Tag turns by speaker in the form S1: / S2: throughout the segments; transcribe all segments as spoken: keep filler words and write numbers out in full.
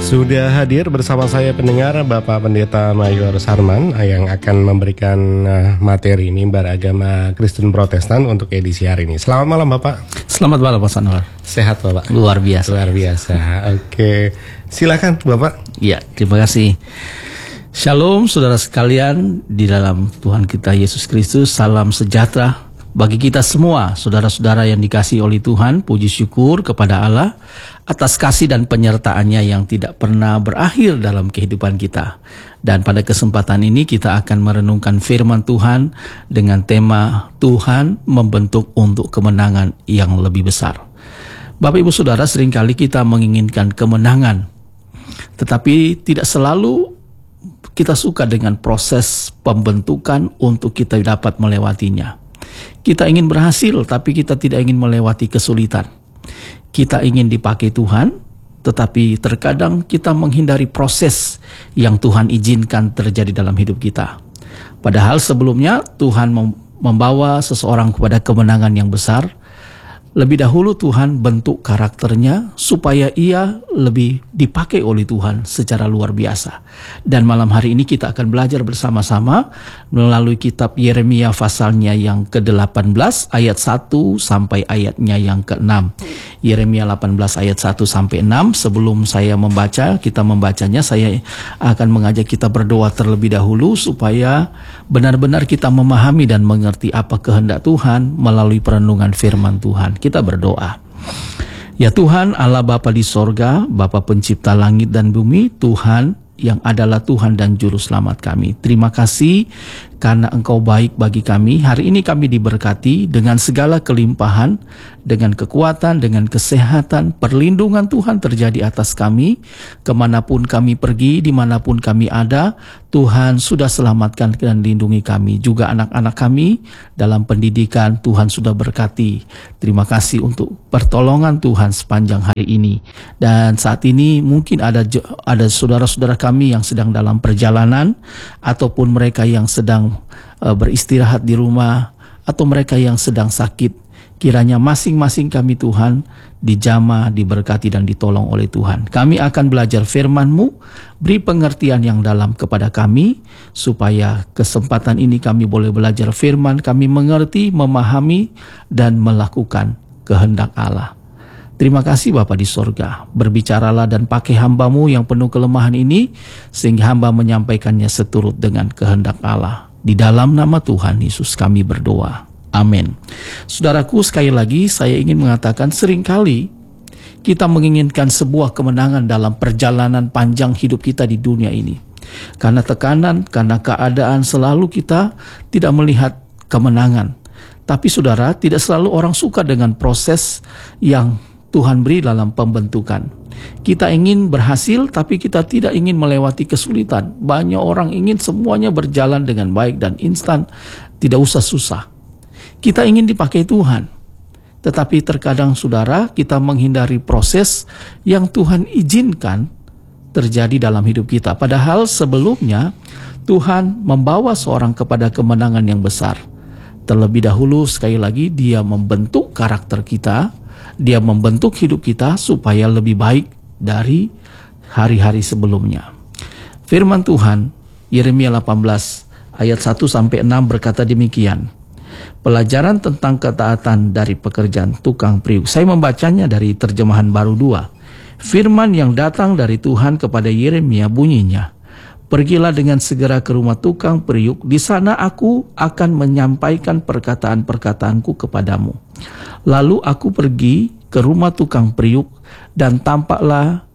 S1: Sudah hadir bersama saya pendengar Bapak Pendeta Mayor Sarman yang akan memberikan materi mimbar agama Kristen Protestan untuk edisi hari ini. Selamat malam Bapak.
S2: Selamat malam Mas Anwar.
S1: Sehat Bapak?
S2: Luar biasa.
S1: Luar biasa. Oke, silakan Bapak.
S2: Ya, terima kasih. Shalom saudara sekalian di dalam Tuhan kita Yesus Kristus. Salam sejahtera bagi kita semua, saudara-saudara yang dikasihi oleh Tuhan. Puji syukur kepada Allah atas kasih dan penyertaan-Nya yang tidak pernah berakhir dalam kehidupan kita. Dan pada kesempatan ini kita akan merenungkan firman Tuhan dengan tema Tuhan membentuk untuk kemenangan yang lebih besar. Bapak Ibu Saudara, seringkali kita menginginkan kemenangan, tetapi tidak selalu kita suka dengan proses pembentukan untuk kita dapat melewatinya. Kita ingin berhasil, tapi kita tidak ingin melewati kesulitan. Kita ingin dipakai Tuhan, tetapi terkadang kita menghindari proses yang Tuhan izinkan terjadi dalam hidup kita. Padahal sebelumnya Tuhan membawa seseorang kepada kemenangan yang besar. Lebih dahulu Tuhan bentuk karakternya supaya ia lebih dipakai oleh Tuhan secara luar biasa. Dan malam hari ini kita akan belajar bersama-sama melalui kitab Yeremia pasalnya yang ke delapan belas ayat satu sampai ayatnya yang ke enam. Yeremia delapan belas ayat satu sampai enam. Sebelum saya membaca, kita membacanya, saya akan mengajak kita berdoa terlebih dahulu supaya benar-benar kita memahami dan mengerti apa kehendak Tuhan melalui perenungan firman Tuhan. Kita berdoa. Ya Tuhan Allah Bapa di sorga, Bapa pencipta langit dan bumi, Tuhan yang adalah Tuhan dan Juru Selamat kami. Terima kasih karena Engkau baik bagi kami. Hari ini kami diberkati dengan segala kelimpahan, dengan kekuatan, dengan kesehatan, perlindungan Tuhan terjadi atas kami. Kemanapun kami pergi, dimanapun kami ada, Tuhan sudah selamatkan dan lindungi kami. Juga anak-anak kami dalam pendidikan, Tuhan sudah berkati. Terima kasih untuk pertolongan Tuhan sepanjang hari ini. Dan saat ini mungkin ada ada saudara-saudara kami yang sedang dalam perjalanan, ataupun mereka yang sedang uh, beristirahat di rumah, atau mereka yang sedang sakit. Kiranya masing-masing kami Tuhan dijamah, diberkati dan ditolong oleh Tuhan. Kami akan belajar firman-Mu, beri pengertian yang dalam kepada kami, supaya kesempatan ini kami boleh belajar firman, kami mengerti, memahami, dan melakukan kehendak Allah. Terima kasih Bapa di sorga, berbicaralah dan pakai hamba-Mu yang penuh kelemahan ini, sehingga hamba menyampaikannya seturut dengan kehendak Allah. Di dalam nama Tuhan Yesus kami berdoa. Amin. Saudaraku, sekali lagi saya ingin mengatakan, seringkali kita menginginkan sebuah kemenangan dalam perjalanan panjang hidup kita di dunia ini. Karena tekanan, karena keadaan, selalu kita tidak melihat kemenangan. Tapi saudara, tidak selalu orang suka dengan proses yang Tuhan beri dalam pembentukan. Kita ingin berhasil, tapi kita tidak ingin melewati kesulitan. Banyak orang ingin semuanya berjalan dengan baik dan instan, tidak usah susah. Kita ingin dipakai Tuhan, tetapi terkadang saudara, kita menghindari proses yang Tuhan izinkan terjadi dalam hidup kita. Padahal sebelumnya Tuhan membawa seorang kepada kemenangan yang besar. Terlebih dahulu, sekali lagi, Dia membentuk karakter kita, Dia membentuk hidup kita supaya lebih baik dari hari-hari sebelumnya. Firman Tuhan Yeremia delapan belas ayat satu sampai enam berkata demikian. Pelajaran tentang ketaatan dari pekerjaan tukang periuk. Saya membacanya dari terjemahan baru dua. Firman yang datang dari Tuhan kepada Yeremia bunyinya, pergilah dengan segera ke rumah tukang periuk, di sana aku akan menyampaikan perkataan-perkataanku kepadamu. Lalu aku pergi ke rumah tukang periuk, dan tampaklah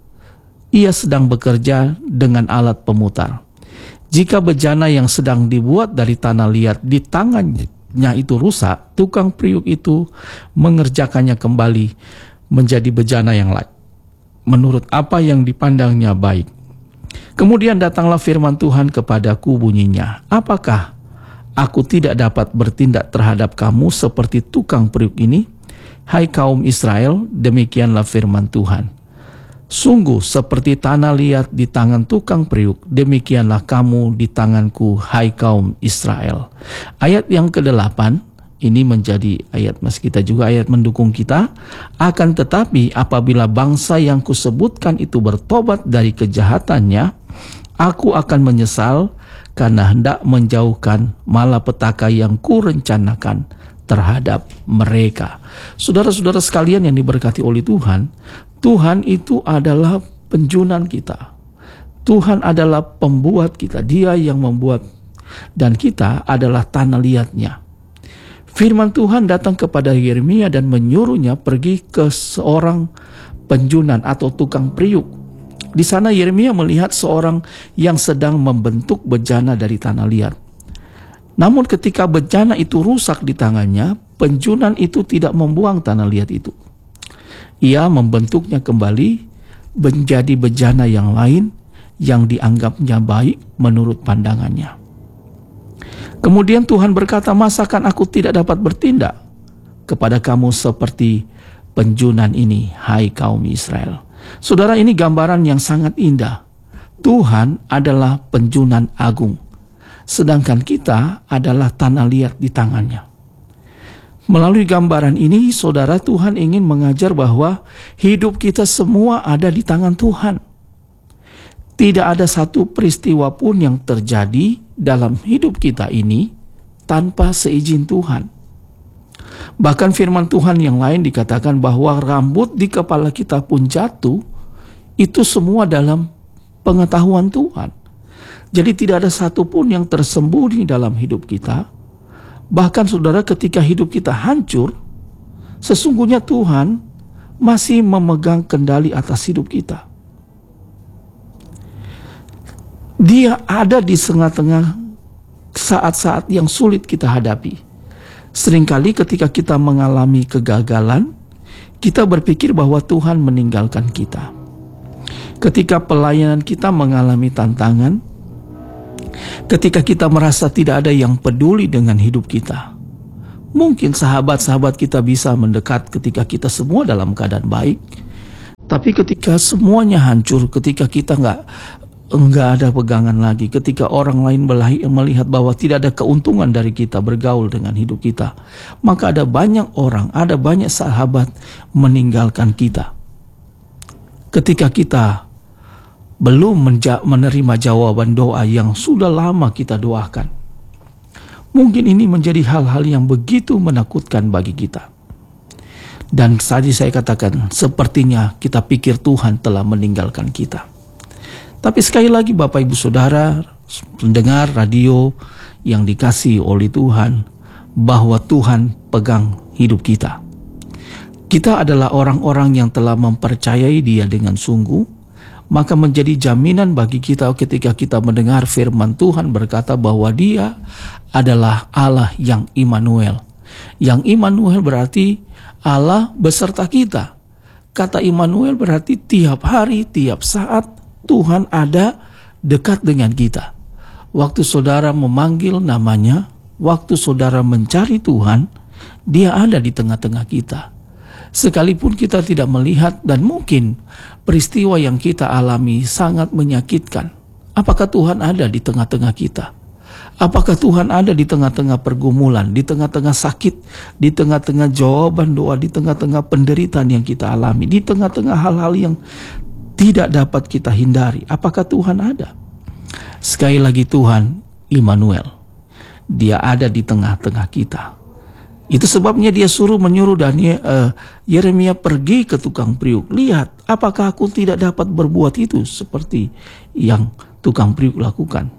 S2: ia sedang bekerja dengan alat pemutar. Jika bejana yang sedang dibuat dari tanah liat di tangannya itu rusak, tukang periuk itu mengerjakannya kembali menjadi bejana yang lain, menurut apa yang dipandangnya baik. Kemudian datanglah firman Tuhan kepadaku bunyinya, apakah aku tidak dapat bertindak terhadap kamu seperti tukang periuk ini? Hai kaum Israel, demikianlah firman Tuhan. Sungguh seperti tanah liat di tangan tukang periuk, demikianlah kamu di tanganku, hai kaum Israel. Ayat yang kedelapan, ini menjadi ayat mas kita juga, ayat mendukung kita. Akan tetapi apabila bangsa yang kusebutkan itu bertobat dari kejahatannya, aku akan menyesal karena hendak menjauhkan malapetaka yang kurencanakan terhadap mereka. Saudara-saudara sekalian yang diberkati oleh Tuhan, Tuhan itu adalah penjunan kita. Tuhan adalah pembuat kita, Dia yang membuat, dan kita adalah tanah liatnya. Firman Tuhan datang kepada Yeremia dan menyuruhnya pergi ke seorang penjunan atau tukang periuk. Di sana Yeremia melihat seorang yang sedang membentuk bejana dari tanah liat. Namun ketika bejana itu rusak di tangannya, penjunan itu tidak membuang tanah liat itu. Ia membentuknya kembali menjadi bejana yang lain yang dianggapnya baik menurut pandangannya. Kemudian Tuhan berkata, masakan aku tidak dapat bertindak kepada kamu seperti penjunan ini, hai kaum Israel. Saudara, ini gambaran yang sangat indah. Tuhan adalah penjunan agung, sedangkan kita adalah tanah liat di tangannya. Melalui gambaran ini, saudara, Tuhan ingin mengajar bahwa hidup kita semua ada di tangan Tuhan. Tidak ada satu peristiwa pun yang terjadi dalam hidup kita ini tanpa seizin Tuhan. Bahkan firman Tuhan yang lain dikatakan bahwa rambut di kepala kita pun jatuh, itu semua dalam pengetahuan Tuhan. Jadi tidak ada satu pun yang tersembunyi dalam hidup kita. Bahkan saudara, ketika hidup kita hancur, sesungguhnya Tuhan masih memegang kendali atas hidup kita. Dia ada di tengah-tengah saat-saat yang sulit kita hadapi. Seringkali ketika kita mengalami kegagalan, kita berpikir bahwa Tuhan meninggalkan kita. Ketika pelayanan kita mengalami tantangan, ketika kita merasa tidak ada yang peduli dengan hidup kita, mungkin sahabat-sahabat kita bisa mendekat ketika kita semua dalam keadaan baik. Tapi ketika semuanya hancur, ketika kita nggak Enggak ada pegangan lagi, ketika orang lain melihat bahwa tidak ada keuntungan dari kita bergaul dengan hidup kita, maka ada banyak orang, ada banyak sahabat meninggalkan kita. Ketika kita belum menja- menerima jawaban doa yang sudah lama kita doakan, mungkin ini menjadi hal-hal yang begitu menakutkan bagi kita. Dan tadi saya katakan, sepertinya kita pikir Tuhan telah meninggalkan kita. Tapi sekali lagi Bapak Ibu Saudara, pendengar radio yang dikasihi oleh Tuhan, bahwa Tuhan pegang hidup kita. Kita adalah orang-orang yang telah mempercayai Dia dengan sungguh, maka menjadi jaminan bagi kita ketika kita mendengar firman Tuhan berkata bahwa Dia adalah Allah yang Immanuel. Yang Immanuel berarti Allah beserta kita. Kata Immanuel berarti tiap hari, tiap saat Tuhan ada dekat dengan kita. Waktu saudara memanggil namanya, waktu saudara mencari Tuhan, Dia ada di tengah-tengah kita. Sekalipun kita tidak melihat dan mungkin peristiwa yang kita alami sangat menyakitkan, apakah Tuhan ada di tengah-tengah kita? Apakah Tuhan ada di tengah-tengah pergumulan, di tengah-tengah sakit, di tengah-tengah jawaban doa, di tengah-tengah penderitaan yang kita alami, di tengah-tengah hal-hal yang tidak dapat kita hindari? Apakah Tuhan ada? Sekali lagi, Tuhan Immanuel, Dia ada di tengah-tengah kita. Itu sebabnya Dia suruh menyuruh Daniel, uh, Yeremia pergi ke tukang periuk. Lihat, apakah aku tidak dapat berbuat itu seperti yang tukang periuk lakukan?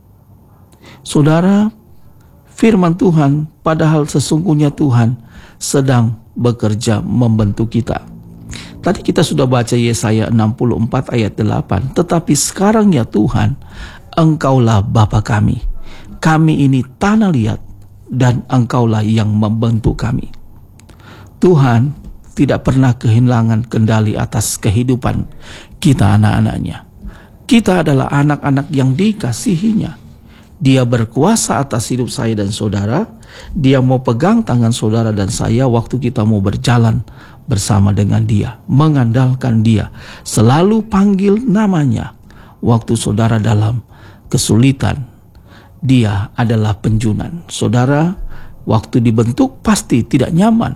S2: Saudara, firman Tuhan, padahal sesungguhnya Tuhan sedang bekerja membentuk kita. Tadi kita sudah baca Yesaya enam puluh empat ayat delapan. Tetapi sekarang ya Tuhan, Engkaulah Bapa kami. Kami ini tanah liat dan Engkaulah yang membentuk kami. Tuhan tidak pernah kehilangan kendali atas kehidupan kita anak-anaknya. Kita adalah anak-anak yang dikasihinya. Dia berkuasa atas hidup saya dan saudara. Dia mau pegang tangan saudara dan saya waktu kita mau berjalan bersama dengan Dia, mengandalkan Dia, selalu panggil namanya. Waktu saudara dalam kesulitan, Dia adalah penjunan. Saudara, Waktu dibentuk pasti tidak nyaman,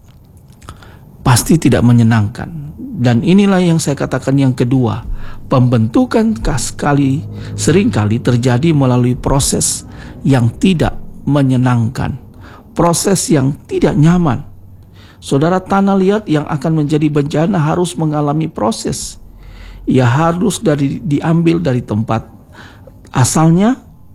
S2: pasti tidak menyenangkan. Dan inilah yang saya katakan yang kedua, pembentukan sekali seringkali terjadi melalui proses yang tidak menyenangkan, proses yang tidak nyaman. Saudara, tanah liat yang akan menjadi bencana harus mengalami proses. Ia harus dari diambil dari tempat asalnya,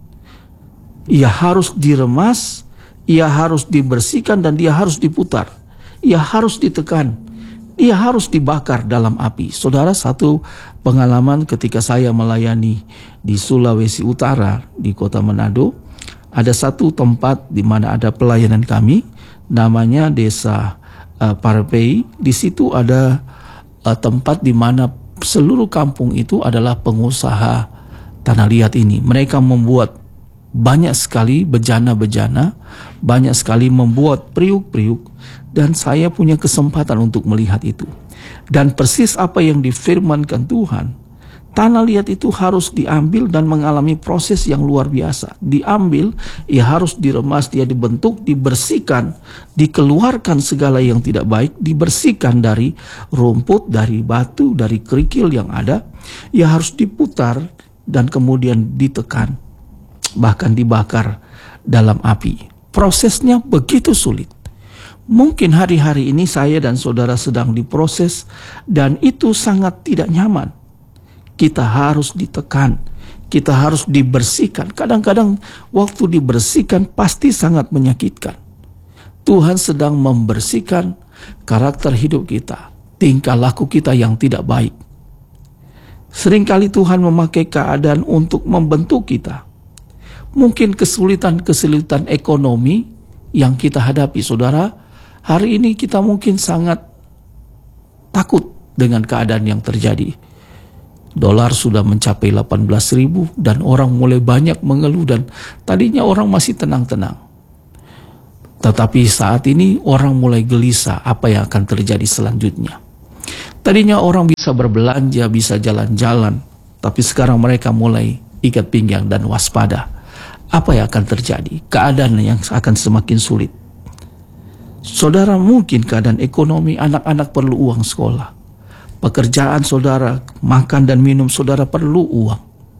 S2: ia harus diremas, ia harus dibersihkan, dan dia harus diputar. Ia harus ditekan, ia harus dibakar dalam api. Saudara, satu pengalaman ketika saya melayani di Sulawesi Utara, di kota Manado, ada satu tempat di mana ada pelayanan kami, namanya Desa uh, Parepei. Di situ ada uh, tempat di mana seluruh kampung itu adalah pengusaha tanah liat ini. Mereka membuat banyak sekali bejana-bejana, banyak sekali membuat periuk-periuk, dan saya punya kesempatan untuk melihat itu. Dan persis apa yang difirmankan Tuhan, tanah liat itu harus diambil dan mengalami proses yang luar biasa. Diambil, ia harus diremas, dia dibentuk, dibersihkan, dikeluarkan segala yang tidak baik, dibersihkan dari rumput, dari batu, dari kerikil yang ada. Ia harus diputar dan kemudian ditekan, bahkan dibakar dalam api. Prosesnya begitu sulit. Mungkin hari-hari ini saya dan saudara sedang diproses, dan itu sangat tidak nyaman. Kita harus ditekan, kita harus dibersihkan. Kadang-kadang waktu dibersihkan pasti sangat menyakitkan. Tuhan sedang membersihkan karakter hidup kita, tingkah laku kita yang tidak baik. Seringkali Tuhan memakai keadaan untuk membentuk kita. Mungkin kesulitan-kesulitan ekonomi yang kita hadapi, saudara. Hari ini kita mungkin sangat takut dengan keadaan yang terjadi. Dolar sudah mencapai delapan belas ribu dan orang mulai banyak mengeluh, dan tadinya orang masih tenang-tenang. Tetapi saat ini orang mulai gelisah apa yang akan terjadi selanjutnya. Tadinya orang bisa berbelanja, bisa jalan-jalan, tapi sekarang mereka mulai ikat pinggang dan waspada. Apa yang akan terjadi? Keadaan yang akan semakin sulit. Saudara, mungkin keadaan ekonomi, anak-anak perlu uang sekolah. Pekerjaan saudara, makan dan minum saudara perlu uang.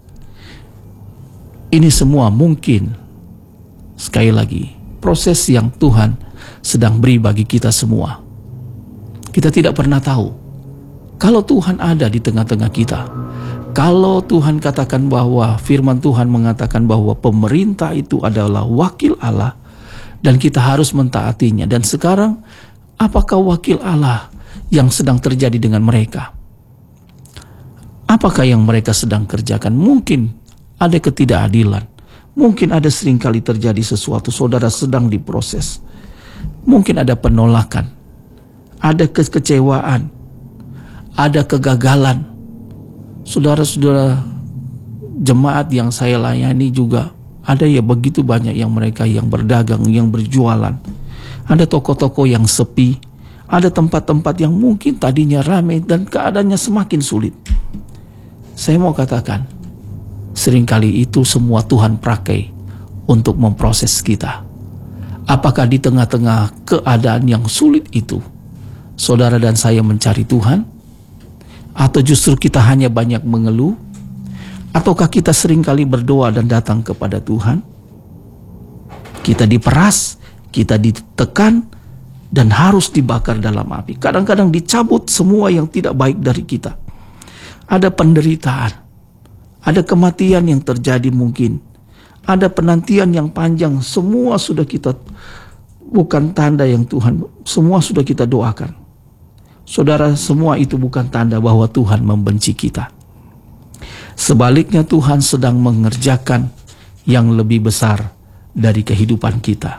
S2: Ini semua mungkin, sekali lagi, proses yang Tuhan sedang beri bagi kita semua. Kita tidak pernah tahu. Kalau Tuhan ada di tengah-tengah kita, kalau Tuhan katakan bahwa firman Tuhan mengatakan bahwa pemerintah itu adalah wakil Allah dan kita harus mentaatinya. Dan sekarang, apakah wakil Allah yang sedang terjadi dengan mereka? Apakah yang mereka sedang kerjakan? Mungkin ada ketidakadilan. Mungkin ada seringkali terjadi sesuatu, saudara sedang diproses. Mungkin ada penolakan, ada kekecewaan, ada kegagalan. Saudara-saudara jemaat yang saya layani juga, ada ya begitu banyak yang mereka yang berdagang, yang berjualan. Ada toko-toko yang sepi, ada tempat-tempat yang mungkin tadinya ramai dan keadaannya semakin sulit. Saya mau katakan, seringkali itu semua Tuhan pakai untuk memproses kita. Apakah di tengah-tengah keadaan yang sulit itu, saudara dan saya mencari Tuhan? Atau justru kita hanya banyak mengeluh? Ataukah kita seringkali berdoa dan datang kepada Tuhan? Kita diperas, kita ditekan, dan harus dibakar dalam api. Kadang-kadang dicabut semua yang tidak baik dari kita. Ada penderitaan, ada kematian yang terjadi mungkin, ada penantian yang panjang. Semua sudah kita, bukan tanda yang Tuhan, semua sudah kita doakan. Saudara, semua itu bukan tanda bahwa Tuhan membenci kita. Sebaliknya, Tuhan sedang mengerjakan yang lebih besar dari kehidupan kita.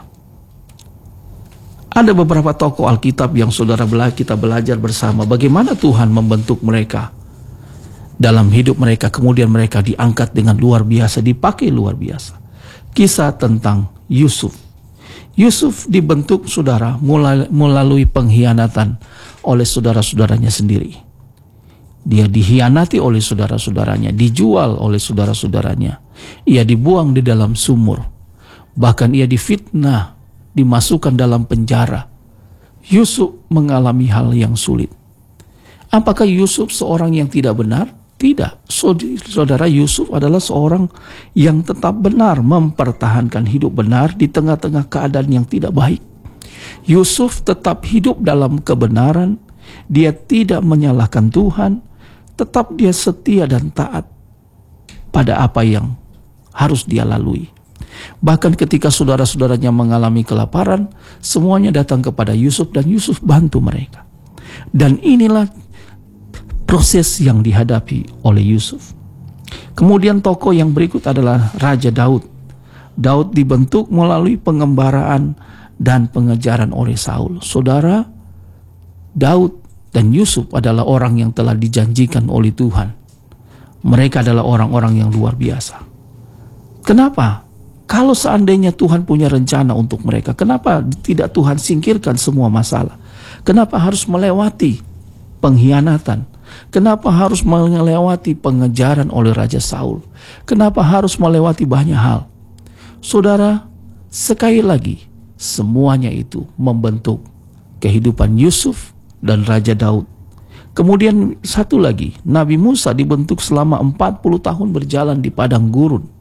S2: Ada beberapa tokoh Alkitab yang saudara bela kita belajar bersama bagaimana Tuhan membentuk mereka dalam hidup mereka, kemudian mereka diangkat dengan luar biasa, dipakai luar biasa. Kisah tentang Yusuf. Yusuf dibentuk, saudara, melalui pengkhianatan oleh saudara-saudaranya sendiri. Dia dihianati oleh saudara-saudaranya, dijual oleh saudara-saudaranya. Ia dibuang di dalam sumur. Bahkan ia difitnah dimasukkan dalam penjara, Yusuf mengalami hal yang sulit. Apakah Yusuf seorang yang tidak benar? Tidak. Saudara, Yusuf adalah seorang yang tetap benar, mempertahankan hidup benar di tengah-tengah keadaan yang tidak baik. Yusuf tetap hidup dalam kebenaran, dia tidak menyalahkan Tuhan, tetap dia setia dan taat pada apa yang harus dia lalui. Bahkan ketika saudara-saudaranya mengalami kelaparan, semuanya datang kepada Yusuf dan Yusuf bantu mereka. Dan inilah proses yang dihadapi oleh Yusuf. Kemudian tokoh yang berikut adalah Raja Daud. Daud dibentuk melalui pengembaraan dan pengejaran oleh Saul. Saudara, Daud dan Yusuf adalah orang yang telah dijanjikan oleh Tuhan. Mereka adalah orang-orang yang luar biasa. Kenapa? Kalau seandainya Tuhan punya rencana untuk mereka, kenapa tidak Tuhan singkirkan semua masalah? Kenapa harus melewati pengkhianatan? Kenapa harus melewati pengejaran oleh Raja Saul? Kenapa harus melewati banyak hal? Saudara, sekali lagi, semuanya itu membentuk kehidupan Yusuf dan Raja Daud. Kemudian satu lagi, Nabi Musa dibentuk selama empat puluh tahun berjalan di padang gurun.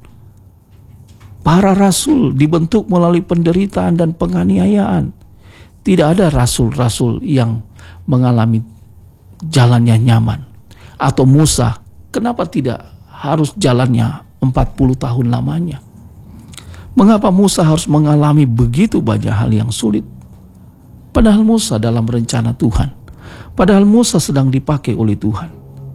S2: Para rasul dibentuk melalui penderitaan dan penganiayaan. Tidak ada rasul-rasul yang mengalami jalannya nyaman. Atau Musa, kenapa tidak harus jalannya empat puluh tahun lamanya? Mengapa Musa harus mengalami begitu banyak hal yang sulit? Padahal Musa dalam rencana Tuhan. Padahal Musa sedang dipakai oleh Tuhan.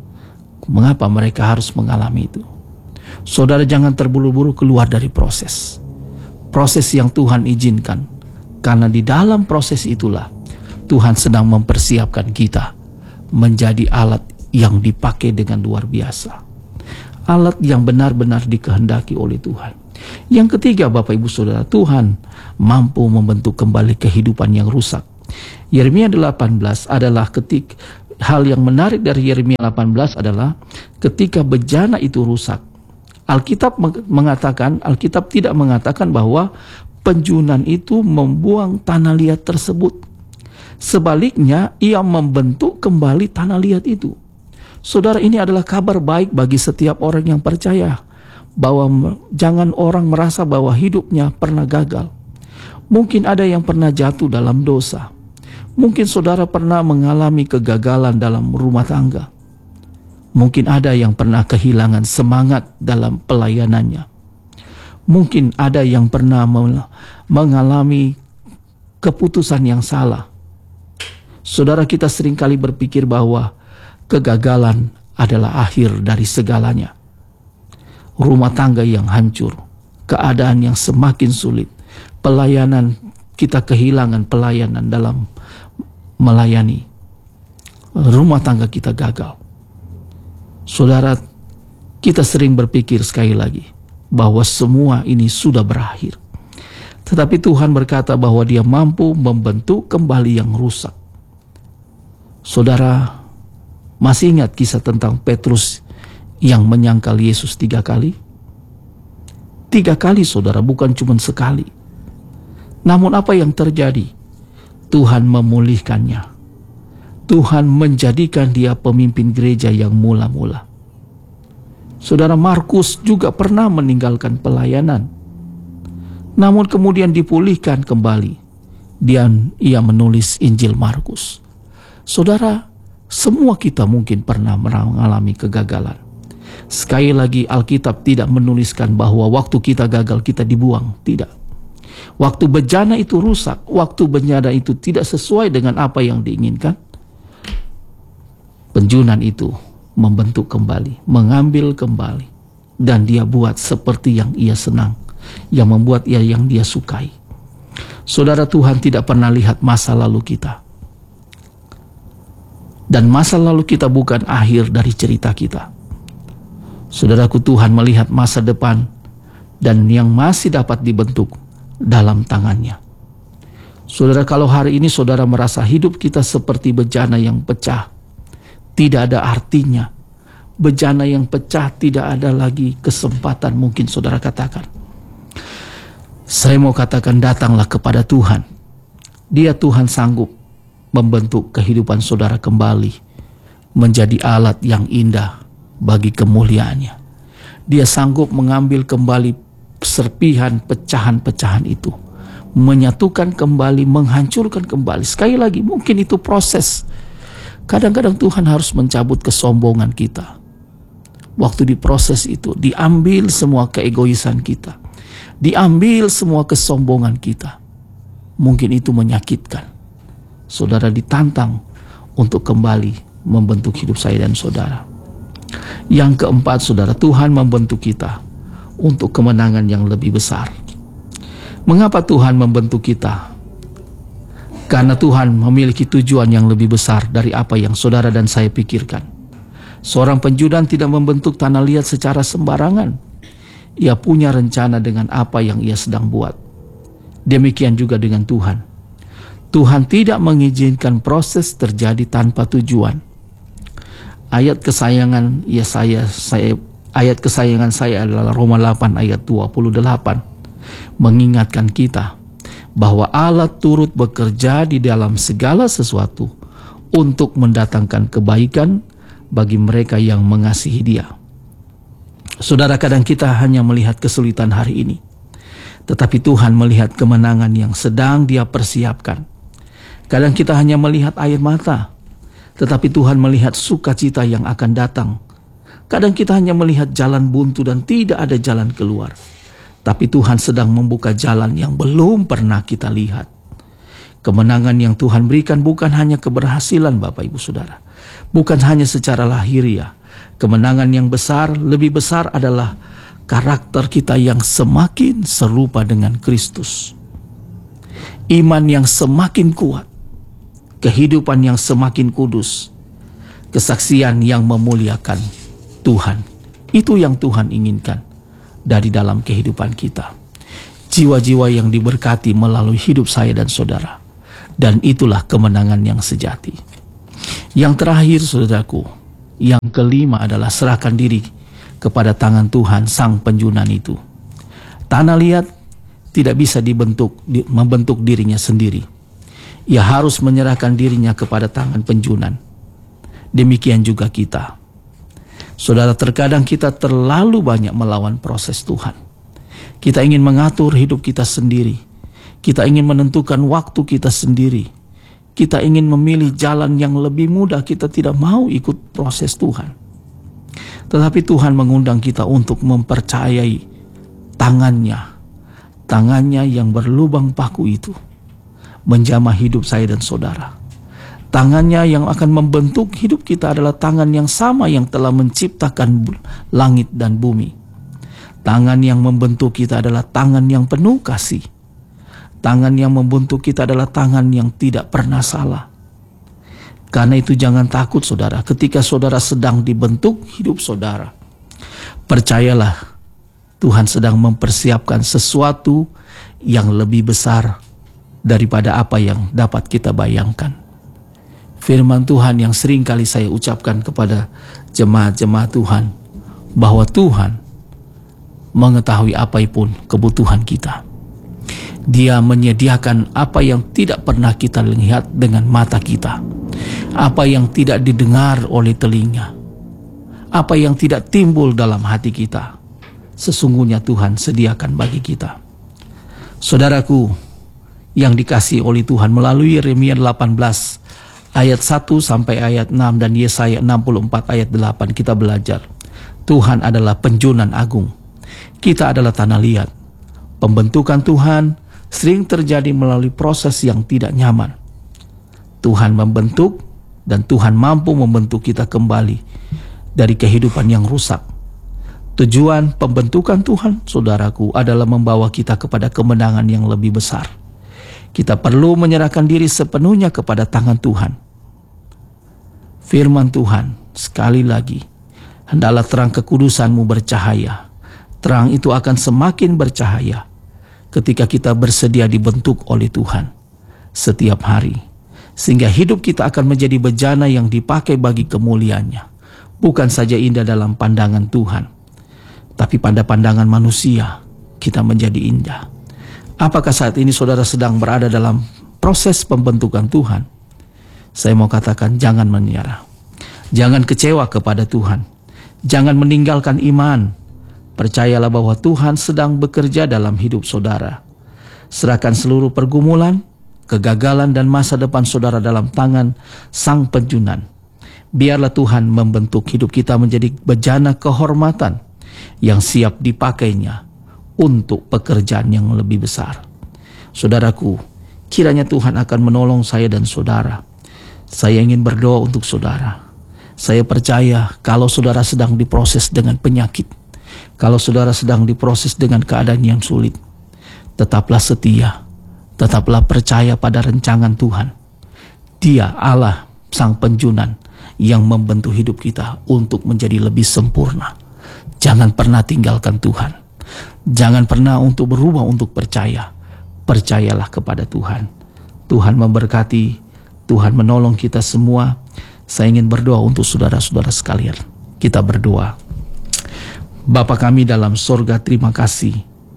S2: Mengapa mereka harus mengalami itu? Saudara, jangan terburu-buru keluar dari proses. Proses yang Tuhan izinkan. Karena di dalam proses itulah Tuhan sedang mempersiapkan kita menjadi alat yang dipakai dengan luar biasa. Alat yang benar-benar dikehendaki oleh Tuhan. Yang ketiga, Bapak Ibu Saudara, Tuhan mampu membentuk kembali kehidupan yang rusak. Yeremia delapan belas adalah ketik hal yang menarik dari Yeremia delapan belas adalah ketika bejana itu rusak. Alkitab mengatakan, Alkitab tidak mengatakan bahwa penjunan itu membuang tanah liat tersebut. Sebaliknya, ia membentuk kembali tanah liat itu. Saudara, ini adalah kabar baik bagi setiap orang yang percaya. Bahwa jangan orang merasa bahwa hidupnya pernah gagal. Mungkin ada yang pernah jatuh dalam dosa. Mungkin saudara pernah mengalami kegagalan dalam rumah tangga. Mungkin ada yang pernah kehilangan semangat dalam pelayanannya. Mungkin ada yang pernah mengalami keputusan yang salah. Saudara, kita seringkali berpikir bahwa kegagalan adalah akhir dari segalanya. Rumah tangga yang hancur, keadaan yang semakin sulit, pelayanan, kita kehilangan pelayanan dalam melayani. Rumah tangga kita gagal. Saudara, kita sering berpikir sekali lagi bahwa semua ini sudah berakhir. Tetapi Tuhan berkata bahwa Dia mampu membentuk kembali yang rusak. Saudara, masih ingat kisah tentang Petrus yang menyangkal Yesus tiga kali? Tiga kali, saudara, bukan cuma sekali. Namun apa yang terjadi? Tuhan memulihkannya. Tuhan menjadikan dia pemimpin gereja yang mula-mula. Saudara, Markus juga pernah meninggalkan pelayanan. Namun kemudian dipulihkan kembali. Dan ia menulis Injil Markus. Saudara, semua kita mungkin pernah mengalami kegagalan. Sekali lagi, Alkitab tidak menuliskan bahwa waktu kita gagal kita dibuang. Tidak. Waktu bejana itu rusak, waktu bencana itu tidak sesuai dengan apa yang diinginkan, penjunan itu membentuk kembali, mengambil kembali, dan dia buat seperti yang ia senang, yang membuat ia yang dia sukai. Saudara, Tuhan tidak pernah lihat masa lalu kita. Dan masa lalu kita bukan akhir dari cerita kita. Saudaraku, Tuhan melihat masa depan dan yang masih dapat dibentuk dalam tangannya. Saudara, kalau hari ini saudara merasa hidup kita seperti bejana yang pecah, tidak ada artinya. Bejana yang pecah, tidak ada lagi kesempatan, mungkin saudara katakan. Saya mau katakan, datanglah kepada Tuhan. Dia Tuhan sanggup membentuk kehidupan saudara kembali menjadi alat yang indah bagi kemuliaannya. Dia sanggup mengambil kembali serpihan pecahan-pecahan itu, menyatukan kembali, menghancurkan kembali. Sekali lagi, mungkin itu proses. Kadang-kadang Tuhan harus mencabut kesombongan kita. Waktu diproses itu, diambil semua keegoisan kita, diambil semua kesombongan kita. Mungkin itu menyakitkan. Saudara ditantang untuk kembali membentuk hidup saya dan saudara. Yang keempat, saudara, Tuhan membentuk kita untuk kemenangan yang lebih besar. Mengapa Tuhan membentuk kita? Karena Tuhan memiliki tujuan yang lebih besar dari apa yang saudara dan saya pikirkan. Seorang penjudan tidak membentuk tanah liat secara sembarangan. Ia punya rencana dengan apa yang ia sedang buat. Demikian juga dengan Tuhan. Tuhan tidak mengizinkan proses terjadi tanpa tujuan. Ayat kesayangan ya saya, saya ayat kesayangan saya adalah Roma delapan ayat dua puluh delapan. Mengingatkan kita bahwa Allah turut bekerja di dalam segala sesuatu untuk mendatangkan kebaikan bagi mereka yang mengasihi Dia. Saudara, kadang kita hanya melihat kesulitan hari ini, tetapi Tuhan melihat kemenangan yang sedang Dia persiapkan. Kadang kita hanya melihat air mata, tetapi Tuhan melihat sukacita yang akan datang. Kadang kita hanya melihat jalan buntu dan tidak ada jalan keluar, tapi Tuhan sedang membuka jalan yang belum pernah kita lihat. Kemenangan yang Tuhan berikan bukan hanya keberhasilan, Bapak Ibu Saudara, bukan hanya secara lahiriah. Kemenangan yang besar, lebih besar adalah karakter kita yang semakin serupa dengan Kristus. Iman yang semakin kuat, kehidupan yang semakin kudus, kesaksian yang memuliakan Tuhan. Itu yang Tuhan inginkan dari dalam kehidupan kita. Jiwa-jiwa yang diberkati melalui hidup saya dan saudara. Dan itulah kemenangan yang sejati. Yang terakhir, saudaraku, yang kelima adalah serahkan diri kepada tangan Tuhan sang penjunan itu. Tanah liat tidak bisa dibentuk, di, membentuk dirinya sendiri. Ia harus menyerahkan dirinya kepada tangan penjunan. Demikian juga kita. Saudara, terkadang kita terlalu banyak melawan proses Tuhan. Kita ingin mengatur hidup kita sendiri. Kita ingin menentukan waktu kita sendiri. Kita ingin memilih jalan yang lebih mudah. Kita tidak mau ikut proses Tuhan. Tetapi Tuhan mengundang kita untuk mempercayai tangannya. Tangannya yang berlubang paku itu menjamah hidup saya dan saudara. Tangannya yang akan membentuk hidup kita adalah tangan yang sama yang telah menciptakan langit dan bumi. Tangan yang membentuk kita adalah tangan yang penuh kasih. Tangan yang membentuk kita adalah tangan yang tidak pernah salah. Karena itu jangan takut, saudara, ketika saudara sedang dibentuk hidup saudara. Percayalah, Tuhan sedang mempersiapkan sesuatu yang lebih besar daripada apa yang dapat kita bayangkan. Firman Tuhan yang sering kali saya ucapkan kepada jemaat-jemaat Tuhan, bahwa Tuhan mengetahui apapun kebutuhan kita. Dia menyediakan apa yang tidak pernah kita lihat dengan mata kita, apa yang tidak didengar oleh telinga, apa yang tidak timbul dalam hati kita. Sesungguhnya Tuhan sediakan bagi kita. Saudaraku yang dikasihi oleh Tuhan, melalui Yeremia delapan belas ayat satu sampai ayat enam dan Yesaya enam puluh empat ayat delapan kita belajar, Tuhan adalah penjunan agung, kita adalah tanah liat. Pembentukan Tuhan sering terjadi melalui proses yang tidak nyaman. Tuhan membentuk dan Tuhan mampu membentuk kita kembali dari kehidupan yang rusak. Tujuan pembentukan Tuhan, saudaraku, adalah membawa kita kepada kemenangan yang lebih besar. Kita perlu menyerahkan diri sepenuhnya kepada tangan Tuhan. Firman Tuhan, sekali lagi, hendaklah terang kekudusanmu bercahaya. Terang itu akan semakin bercahaya ketika kita bersedia dibentuk oleh Tuhan setiap hari. Sehingga hidup kita akan menjadi bejana yang dipakai bagi kemuliaannya. Bukan saja indah dalam pandangan Tuhan, tapi pada pandangan manusia kita menjadi indah. Apakah saat ini saudara sedang berada dalam proses pembentukan Tuhan? Saya mau katakan, jangan menyerah. Jangan kecewa kepada Tuhan. Jangan meninggalkan iman. Percayalah bahwa Tuhan sedang bekerja dalam hidup saudara. Serahkan seluruh pergumulan, kegagalan, dan masa depan saudara dalam tangan Sang Penjunan. Biarlah Tuhan membentuk hidup kita menjadi bejana kehormatan yang siap dipakainya untuk pekerjaan yang lebih besar. Saudaraku, kiranya Tuhan akan menolong saya dan saudara. Saya ingin berdoa untuk saudara. Saya percaya kalau saudara sedang diproses dengan penyakit, kalau saudara sedang diproses dengan keadaan yang sulit, tetaplah setia, tetaplah percaya pada rencangan Tuhan. Dia Allah Sang Penjunan yang membentuk hidup kita untuk menjadi lebih sempurna. Jangan pernah tinggalkan Tuhan. Jangan pernah untuk berubah untuk percaya. Percayalah kepada Tuhan. Tuhan memberkati, Tuhan menolong kita semua. Saya ingin berdoa untuk saudara-saudara sekalian. Kita berdoa. Bapa kami dalam sorga, terima kasih.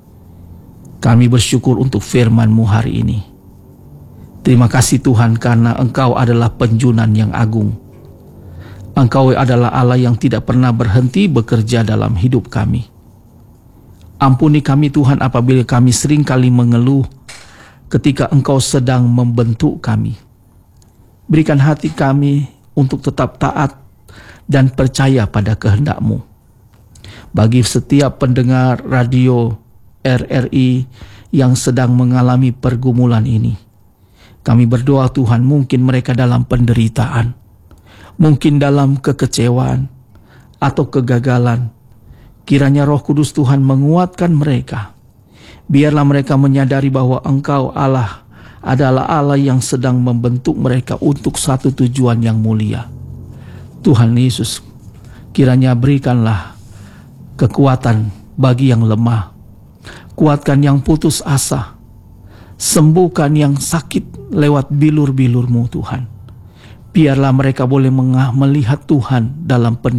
S2: Kami bersyukur untuk firman-Mu hari ini. Terima kasih Tuhan, karena Engkau adalah Penjunan yang agung. Engkau adalah Allah yang tidak pernah berhenti bekerja dalam hidup kami. Ampuni kami Tuhan apabila kami seringkali mengeluh ketika Engkau sedang membentuk kami. Berikan hati kami untuk tetap taat dan percaya pada kehendak-Mu. Bagi setiap pendengar radio R R I yang sedang mengalami pergumulan ini, kami berdoa Tuhan, mungkin mereka dalam penderitaan, mungkin dalam kekecewaan atau kegagalan. Kiranya Roh Kudus Tuhan menguatkan mereka. Biarlah mereka menyadari bahwa Engkau Allah adalah Allah yang sedang membentuk mereka untuk satu tujuan yang mulia. Tuhan Yesus, kiranya berikanlah kekuatan bagi yang lemah. Kuatkan yang putus asa. Sembuhkan yang sakit lewat bilur-bilur-Mu Tuhan. Biarlah mereka boleh melihat Tuhan dalam penderitaan